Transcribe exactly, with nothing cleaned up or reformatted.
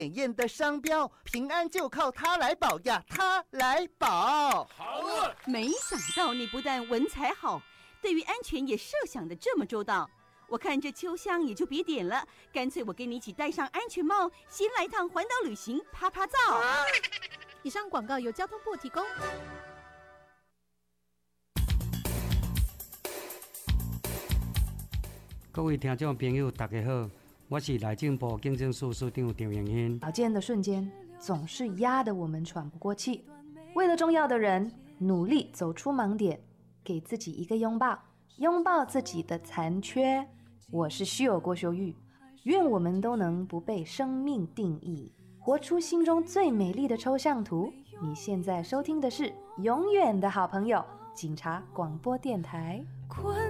检验的商标，平安就靠它来保呀，它来保。 好啊！ 没想到你不但文采好，对于安全也设想的这么周到。我看这秋香也就别点了，干脆我跟你一起戴上安全帽，先来趟环岛旅行，啪啪照。 啊、以上广告由交通部提供。 各位听众朋友，大家好，我是内政部警政署署长张永欣。 少见的瞬间总是压得我们喘不过气，为了重要的人，努力走出盲点，给自己一个拥抱，拥抱自己的残缺。我是虚有郭秀玉，愿我们都能不被生命定义，活出心中最美丽的抽象图。你现在收听的是永远的好朋友警察广播电台。